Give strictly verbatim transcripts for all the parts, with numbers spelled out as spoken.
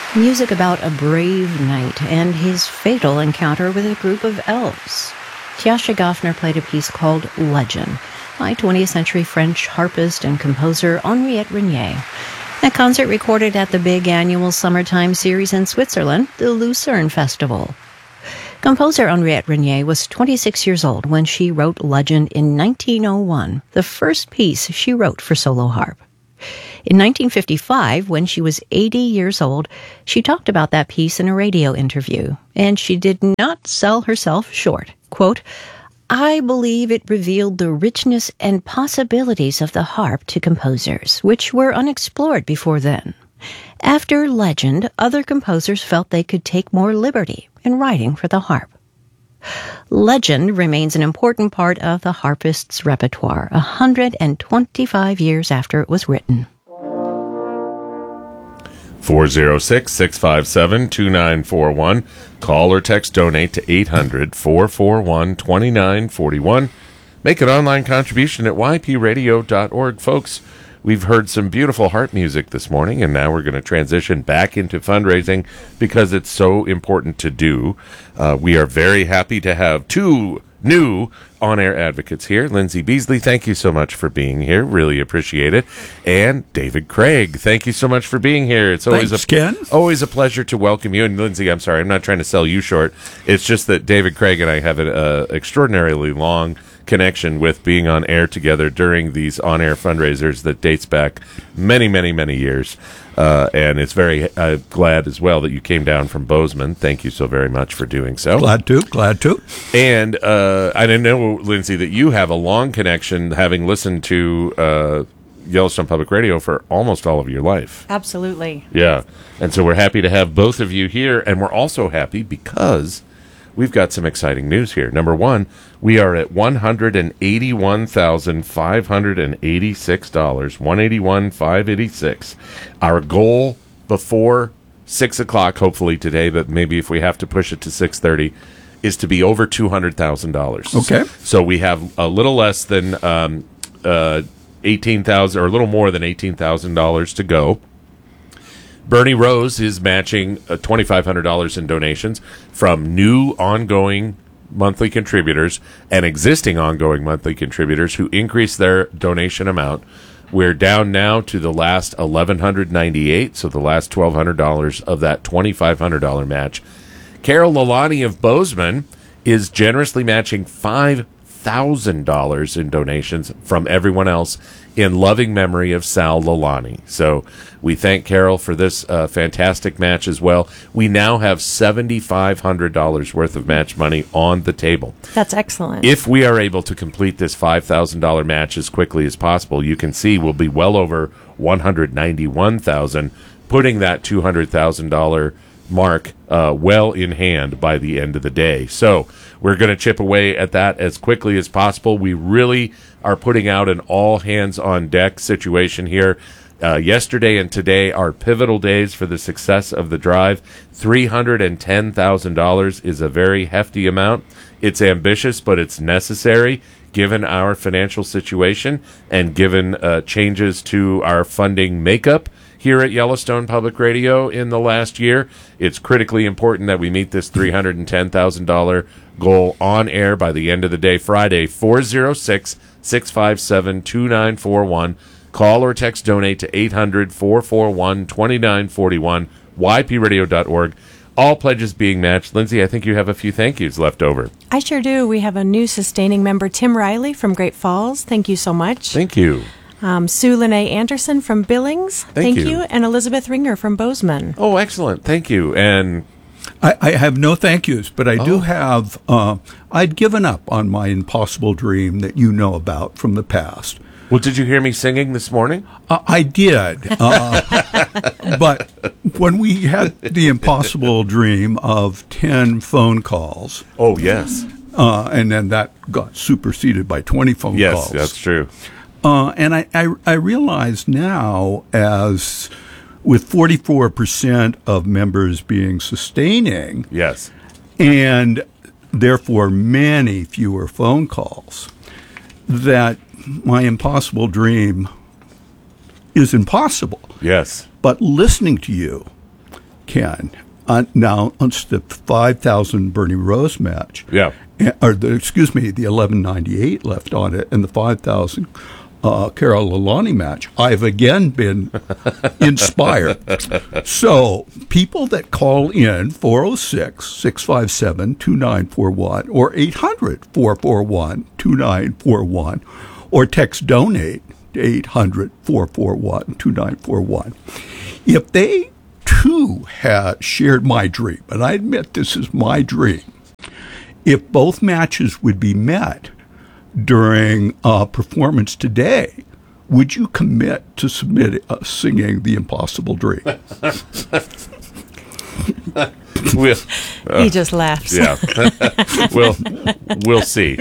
Music about a brave knight and his fatal encounter with a group of elves. Tjascha Gafner played a piece called Legend by twentieth century French harpist and composer Henriette Renier. A concert recorded at the big annual summertime series in Switzerland, the Lucerne Festival. Composer Henriette Renier was twenty-six years old when she wrote Legend in nineteen oh one, the first piece she wrote for solo harp. In nineteen fifty-five, when she was eighty years old, she talked about that piece in a radio interview, and she did not sell herself short. Quote, "I believe it revealed the richness and possibilities of the harp to composers, which were unexplored before then. After Legend, other composers felt they could take more liberty in writing for the harp." Legend remains an important part of the harpist's repertoire one hundred twenty-five years after it was written. four oh six, six five seven, two nine four one. Call or text donate to eight hundred, four four one, two nine four one. Make an online contribution at y p radio dot org. Folks, we've heard some beautiful harp music this morning, and now we're going to transition back into fundraising because it's so important to do. Uh, we are very happy to have two new on-air advocates here. Lindsay Beasley, thank you so much for being here. Really appreciate it. And David Craig, thank you so much for being here. It's always Thanks, a Ken. always a pleasure to welcome you. And Lindsay, I'm sorry, I'm not trying to sell you short. It's just that David Craig and I have an uh, extraordinarily long connection with being on air together during these on-air fundraisers that dates back many, many, many years. Uh, and it's very uh, glad as well that you came down from Bozeman. Thank you so very much for doing so. Glad to, glad to. And uh, I didn't know, Lindsay, that you have a long connection, having listened to uh, Yellowstone Public Radio for almost all of your life. Absolutely. Yeah. And so we're happy to have both of you here, and we're also happy because we've got some exciting news here. Number one, we are at one hundred eighty-one thousand five hundred eighty-six dollars, one hundred eighty-one thousand five hundred eighty-six dollars. Our goal before six o'clock, hopefully today, but maybe if we have to push it to six thirty, is to be over two hundred thousand dollars. Okay. So we have a little less than um, uh, eighteen thousand dollars, or a little more than eighteen thousand dollars to go. Bernie Rose is matching uh, twenty-five hundred dollars in donations from new ongoing monthly contributors and existing ongoing monthly contributors who increase their donation amount. We're down now to the last one thousand one hundred ninety-eight dollars, so the last twelve hundred dollars of that twenty-five hundred dollars match. Carol Lalani of Bozeman is generously matching five thousand dollars in donations from everyone else in loving memory of Sal Lalani. So we thank Carol for this uh, fantastic match as well. We now have seven thousand five hundred dollars worth of match money on the table. That's excellent. If we are able to complete this five thousand dollars match as quickly as possible, you can see we'll be well over one hundred ninety-one thousand dollars, putting that two hundred thousand dollars mark uh, well in hand by the end of the day. So we're going to chip away at that as quickly as possible. We really are putting out an all-hands-on-deck situation here. Uh, yesterday and today are pivotal days for the success of the drive. three hundred ten thousand dollars is a very hefty amount. It's ambitious, but it's necessary given our financial situation and given uh, changes to our funding makeup here at Yellowstone Public Radio in the last year. It's critically important that we meet this three hundred ten thousand dollars goal on air by the end of the day, Friday, four oh six, six five seven, two nine four one. Call or text donate to eight hundred, four four one, two nine four one, y p radio dot org. All pledges being matched. Lindsay, I think you have a few thank yous left over. I sure do. We have a new sustaining member, Tim Riley from Great Falls. Thank you so much. Thank you. Um, Sue Lene Anderson from Billings. Thank Thank, you. you. And Elizabeth Ringer from Bozeman. Oh, excellent. Thank you. And I, I have no thank yous, but I Oh. do have, uh, I'd given up on my impossible dream that you know about from the past. well, did you hear me singing this morning? Uh, I did. Uh, but when we had the impossible dream of ten phone calls, Oh, yes. uh, and then that got superseded by twenty phone Yes, calls. that's true. Uh, and I, I, I realize now, as with forty-four percent of members being sustaining, Yes. and therefore many fewer phone calls, that my impossible dream is impossible. Yes. But listening to you Ken, announced the five thousand Bernie Rose match. Yeah. Or, the, excuse me, the eleven ninety-eight left on it, and the five thousand uh, Carol Lalani match. I've again been inspired. So, people that call in four oh six, six five seven, two nine four one or eight hundred, four four one, two nine four one or text donate to eight hundred, four four one, two nine four one. If they too had shared my dream, and I admit this is my dream, if both matches would be met during uh, performance today, would you commit to submit uh, singing The Impossible Dream? we'll, uh, he just laughs. Yeah. we'll, we'll see.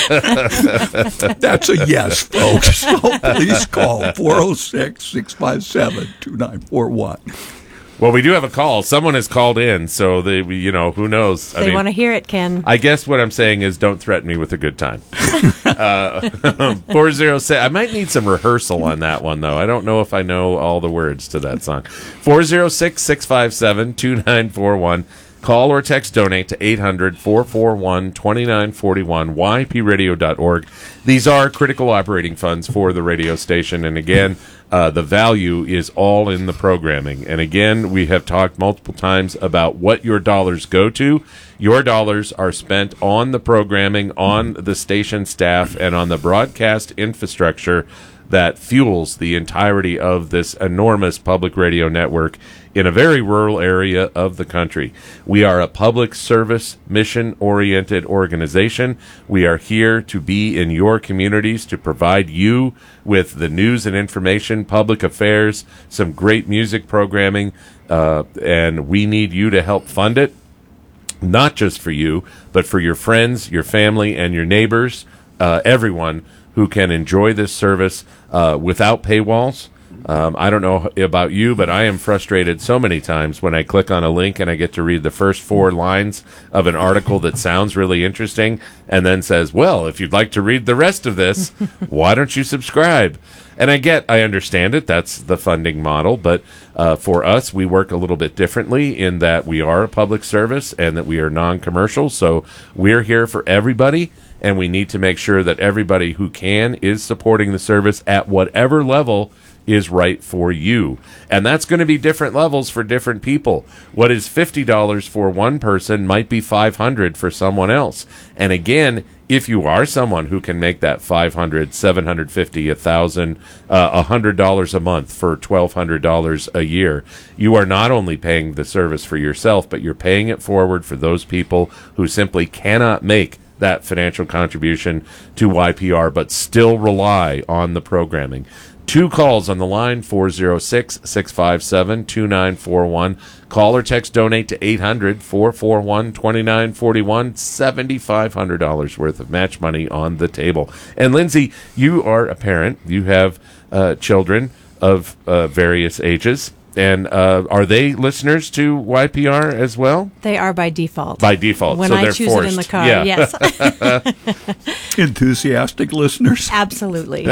That's a yes, folks. So please call four oh six, six five seven, two nine four one. Well, we do have a call. Someone has called in, so they, you know, who knows? They want to hear it, Ken. I guess what I'm saying is, don't threaten me with a good time. uh, four oh six. I might need some rehearsal on that one, though. I don't know if I know all the words to that song. four oh six, six five seven, two nine four one. Call or text donate to eight hundred, four four one, two nine four one, y p radio dot org. These are critical operating funds for the radio station. And again, uh, the value is all in the programming. And again, we have talked multiple times about what your dollars go to. Your dollars are spent on the programming, on the station staff, and on the broadcast infrastructure that fuels the entirety of this enormous public radio network in a very rural area of the country. We are a public service, mission-oriented organization. We are here to be in your communities to provide you with the news and information, public affairs, some great music programming, uh, and we need you to help fund it, not just for you, but for your friends, your family, and your neighbors, uh, everyone who can enjoy this service uh, without paywalls. Um, I don't know about you, but I am frustrated so many times when I click on a link and I get to read the first four lines of an article that sounds really interesting and then says, well, if you'd like to read the rest of this, why don't you subscribe? And I get, I understand it. That's the funding model. But uh, for us, we work a little bit differently in that we are a public service and that we are non-commercial. So we're here for everybody. And we need to make sure that everybody who can is supporting the service at whatever level is right for you. And that's going to be different levels for different people. What is fifty dollars for one person might be five hundred dollars for someone else. And again, if you are someone who can make that five hundred dollars, seven hundred fifty dollars, one thousand dollars, uh, one hundred dollars a month for twelve hundred dollars a year, you are not only paying the service for yourself, but you're paying it forward for those people who simply cannot make that financial contribution to Y P R, but still rely on the programming. Two calls on the line, four oh six, six five seven, two nine four one. Call or text donate to eight hundred, four four one, two nine four one. seven thousand five hundred dollars worth of match money on the table. And Lindsay, you are a parent. You have uh, children of uh, various ages. And uh, are they listeners to Y P R as well? They are by default. By default. When so I they're choose forced. it in the car, yeah. yes. Enthusiastic listeners? Absolutely.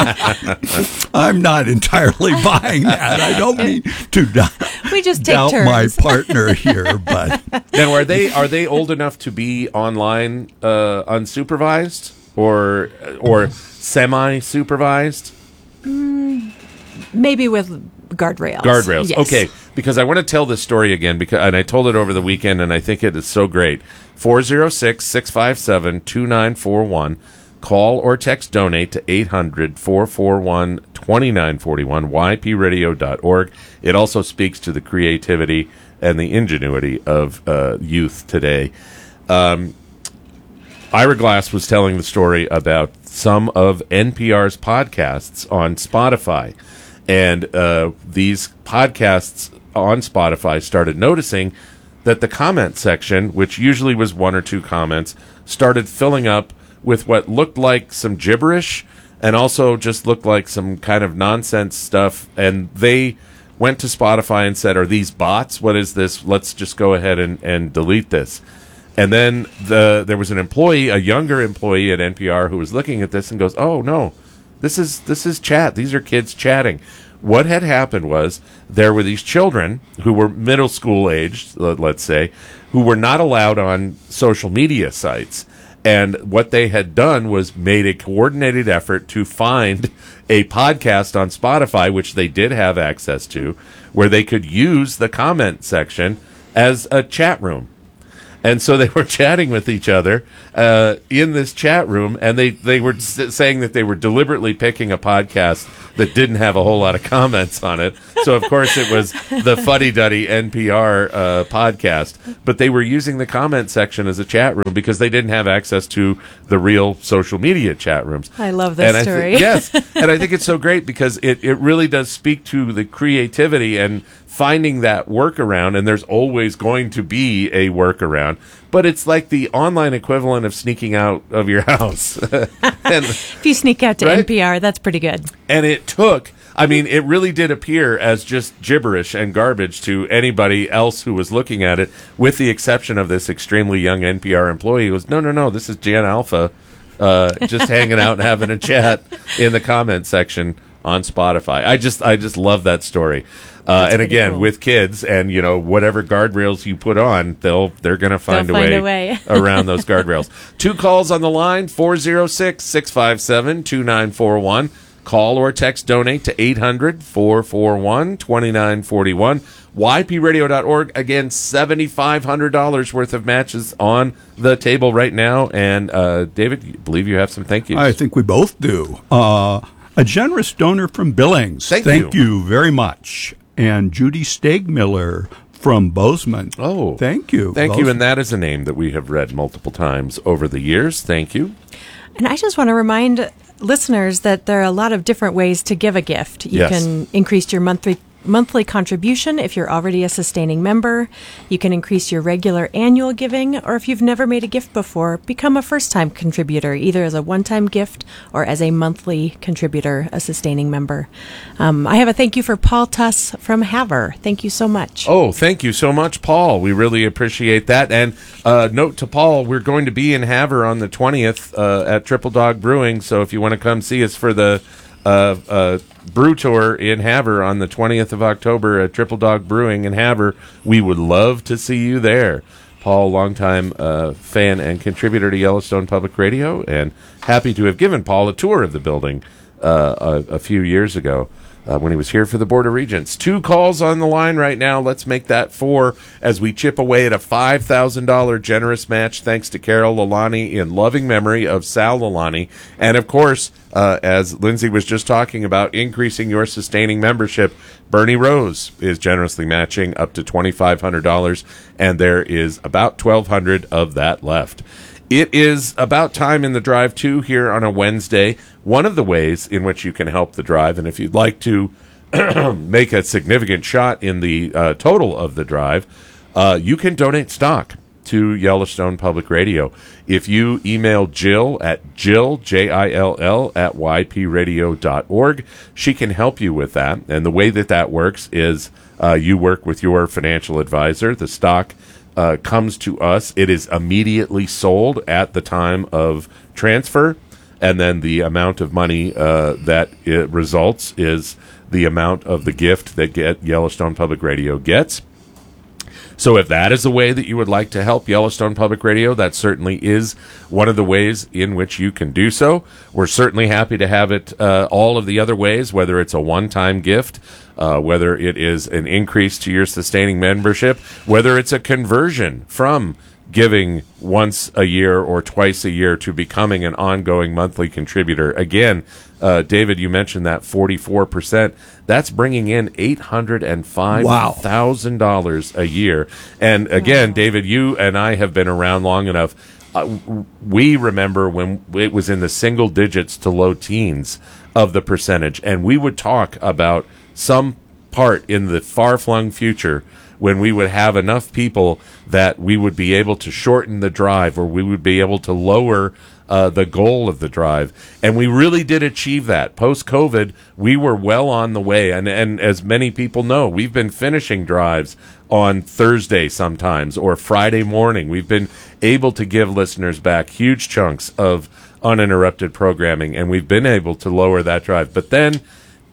I'm not entirely buying that. I don't mean to doubt, we just take doubt turns. my partner here, but Now, are they are they old enough to be online uh, unsupervised or or semi supervised? Maybe with guardrails. Guardrails. Yes. Okay, because I want to tell this story again, because and I told it over the weekend, and I think it is so great. four oh six, six five seven, two nine four one. Call or text donate to eight hundred, four four one, two nine four one, y p radio dot org. It also speaks to the creativity and the ingenuity of uh, youth today. Um, Ira Glass was telling the story about some of N P R's podcasts on Spotify. And uh, these podcasts on Spotify started noticing that the comment section, which usually was one or two comments, started filling up with what looked like some gibberish and also just looked like some kind of nonsense stuff. And they went to Spotify and said, are these bots? What is this? Let's just go ahead and, and delete this. And then the there was an employee, a younger employee at N P R, who was looking at this and goes, oh, no. This is this is chat. These are kids chatting. what had happened was there were these children who were middle school aged, let's say, who were not allowed on social media sites. And what they had done was made a coordinated effort to find a podcast on Spotify, which they did have access to, where they could use the comment section as a chat room. And so they were chatting with each other uh, in this chat room, and they, they were s- saying that they were deliberately picking a podcast that didn't have a whole lot of comments on it. So, of course, it was the Fuddy Duddy N P R uh, podcast. But they were using the comment section as a chat room because they didn't have access to the real social media chat rooms. I love this and I story. Th- yes, and I think it's so great because it, it really does speak to the creativity and finding that workaround, and there's always going to be a workaround, but it's like the online equivalent of sneaking out of your house. and, If you sneak out to Right? N P R, that's pretty good. and it took, I mean, it really did appear as just gibberish and garbage to anybody else who was looking at it, with the exception of this extremely young N P R employee who was, no, no, no, this is Gen Alpha, uh, just hanging out and having a chat in the comment section on Spotify. I just, I just love that story. Uh, and pretty again, cool. with kids, and you know, whatever guardrails you put on, they'll they're going to find, They'll a, find way a way. around those guardrails. Two calls on the line: four zero six, six five seven, two nine four one. Call or text donate to eight hundred, four four one, two nine four one. Y P radio dot org. Again, seven thousand five hundred dollars worth of matches on the table right now. And uh, David, I believe you have some thank yous. I think we both do. Uh, a generous donor from Billings. Thank Thank you. you very much. And Judy Stegmiller from Bozeman. Oh, Thank you. Thank you. Bozeman. And that is a name that we have read multiple times over the years. Thank you. And I just want to remind listeners that there are a lot of different ways to give a gift. You Yes. can increase your monthly monthly contribution if you're already a sustaining member. You can increase your regular annual giving, or if you've never made a gift before, become a first-time contributor, either as a one-time gift or as a monthly contributor, a sustaining member. Um, I have a thank you for Paul Tuss from Havre. Thank you so much. Oh, thank you so much, Paul. We really appreciate that. And uh, note to Paul, we're going to be in Havre on the twentieth uh, at Triple Dog Brewing. So if you want to come see us for the uh, uh, brew tour in Havre on the twentieth of October at Triple Dog Brewing in Havre, we would love to see you there. Paul, longtime uh, fan and contributor to Yellowstone Public Radio, and happy to have given Paul a tour of the building uh, a, a few years ago. Uh, when he was here for the Board of Regents. Two calls on the line right now. Let's make that four as we chip away at a five thousand dollars generous match thanks to Carol Lalani in loving memory of Sal Lalani. And, of course, uh, as Lindsay was just talking about, increasing your sustaining membership, Bernie Rose is generously matching up to twenty-five hundred dollars, and there is about twelve hundred dollars of that left. It is about time in the drive, too, here on a Wednesday. One of the ways in which you can help the drive, and if you'd like to make a significant shot in the uh, total of the drive, uh, you can donate stock to Yellowstone Public Radio. If you email Jill at Jill, J I L L, at Y P radio dot org, she can help you with that. And the way that that works is uh, you work with your financial advisor. The stock Uh, comes to us. It is immediately sold at the time of transfer, and then the amount of money uh, that it results is the amount of the gift that get Yellowstone Public Radio gets. So if that is a way that you would like to help Yellowstone Public Radio, that certainly is one of the ways in which you can do so. We're certainly happy to have it uh, all of the other ways, whether it's a one-time gift, uh, whether it is an increase to your sustaining membership, whether it's a conversion from giving once a year or twice a year to becoming an ongoing monthly contributor. Again, uh, David, you mentioned that forty-four percent. That's bringing in eight hundred five thousand dollars a year. And again, Wow. David, you and I have been around long enough. Uh, we remember when it was in the single digits to low teens of the percentage, and we would talk about some part in the far-flung future when we would have enough people that we would be able to shorten the drive, or we would be able to lower uh, the goal of the drive. And we really did achieve that. Post-COVID, we were well on the way. And, and as many people know, we've been finishing drives on Thursday sometimes, or Friday morning. We've been able to give listeners back huge chunks of uninterrupted programming, and we've been able to lower that drive. But then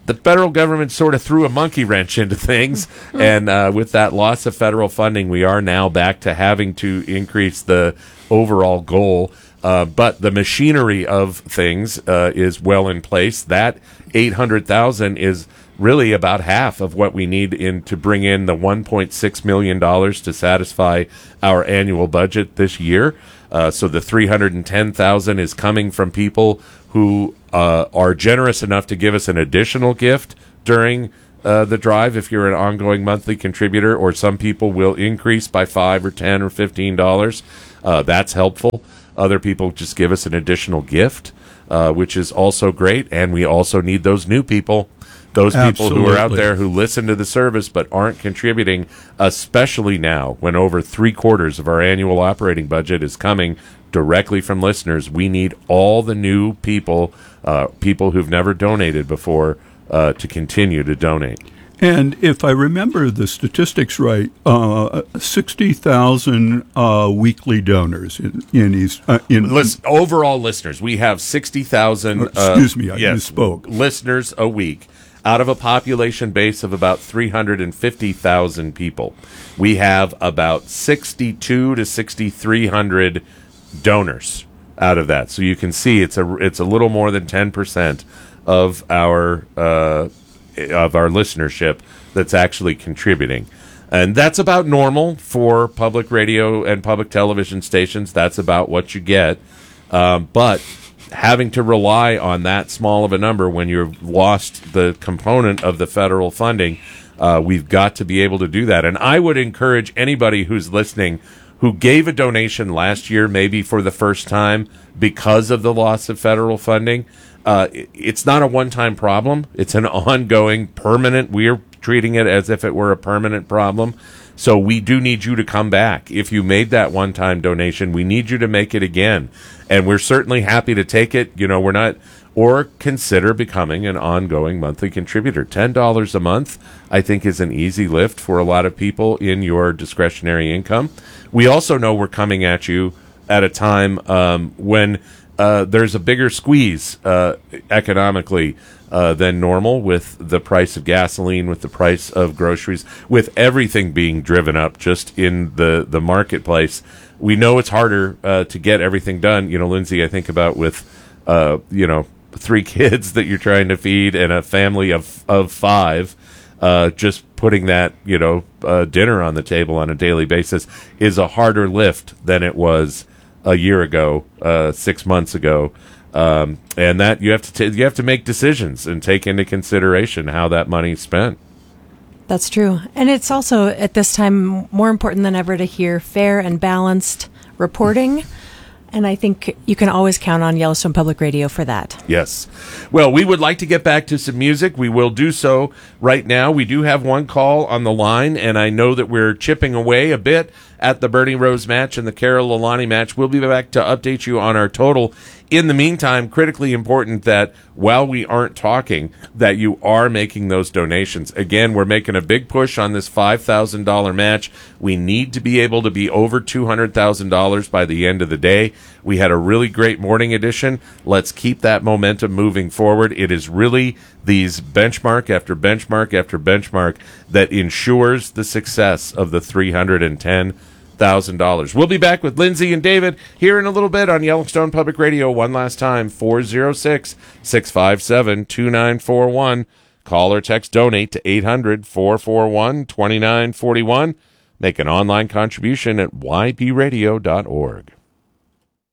the federal government sort of threw a monkey wrench into things, and uh, with that loss of federal funding, we are now back to having to increase the overall goal. Uh, but the machinery of things uh, is well in place. That eight hundred thousand is really about half of what we need in to bring in the one point six million dollars to satisfy our annual budget this year. Uh, so the three hundred ten thousand is coming from people who uh, are generous enough to give us an additional gift during uh, the drive if you're an ongoing monthly contributor, or some people will increase by five or ten or fifteen dollars. Uh, that's helpful. Other people just give us an additional gift, uh, which is also great. And we also need those new people, those people Absolutely. who are out there who listen to the service but aren't contributing, especially now when over three quarters of our annual operating budget is coming directly from listeners. We need all the new people, uh, people who've never donated before, uh, to continue to donate. And if I remember the statistics right, uh, sixty thousand uh, weekly donors in in, East, uh, in Listen, overall listeners, we have sixty thousand. Uh, excuse me, I yes, misspoke. Listeners a week out of a population base of about three hundred fifty thousand people. We have about sixty-two to sixty-three hundred donors out of that. So you can see it's a it's a little more than ten percent of our uh, of our listenership that's actually contributing. And that's about normal for public radio and public television stations. That's about what you get. Um, but having to rely on that small of a number when you've lost the component of the federal funding, uh, we've got to be able to do that. And I would encourage anybody who's listening who gave a donation last year, maybe for the first time because of the loss of federal funding, Uh, it's not a one-time problem. It's an ongoing, permanent. We're treating it as if it were a permanent problem. So we do need you to come back. If you made that one-time donation, we need you to make it again. And we're certainly happy to take it. You know, we're not, or consider becoming an ongoing monthly contributor. ten dollars a month, I think, is an easy lift for a lot of people in your discretionary income. We also know we're coming at you at a time um, when Uh, there's a bigger squeeze uh, economically uh, than normal, with the price of gasoline, with the price of groceries, with everything being driven up just in the, the marketplace. We know it's harder uh, to get everything done. You know, Lindsay, I think about with, uh, you know, three kids that you're trying to feed and a family of, of five, uh, just putting that, you know, uh, dinner on the table on a daily basis is a harder lift than it was a year ago, uh, six months ago, um, and that you have to t- you have to make decisions and take into consideration how that money is spent. That's true. And it's also, at this time, more important than ever to hear fair and balanced reporting. And I think you can always count on Yellowstone Public Radio for that. Yes. Well, we would like to get back to some music. We will do so right now. We do have one call on the line, and I know that we're chipping away a bit at the Bernie Rose match and the Carol Lalani match. We'll be back to update you on our total. In the meantime, critically important that while we aren't talking, that you are making those donations. Again, we're making a big push on this five thousand dollars match. We need to be able to be over two hundred thousand dollars by the end of the day. We had a really great morning edition. Let's keep that momentum moving forward. It is really these benchmark after benchmark after benchmark that ensures the success of the three hundred ten thousand dollars. We'll be back with Lindsay and David here in a little bit on Yellowstone Public Radio. One last time, four oh six, six five seven, two nine four one. Call or text donate to eight hundred, four four one, two nine four one. Make an online contribution at y p radio dot org.